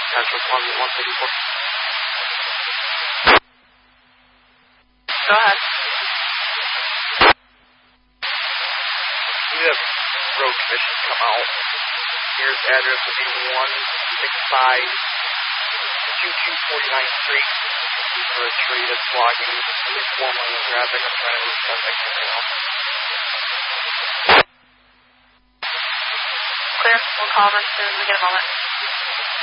Central Columbia 134. Go ahead. You have road commission come out. Here's address will be 165 2249th Street for a tree that's blocking one lane of traffic. I'm trying to move traffic right now. Clear. We'll call them as soon as we get a moment.